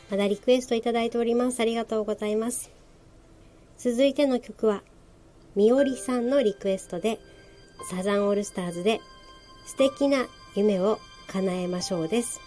まだリクエストいただいております。ありがとうございます。続いての曲はみおりさんのリクエストで、サザンオールスターズで素敵な夢を叶えましょうです。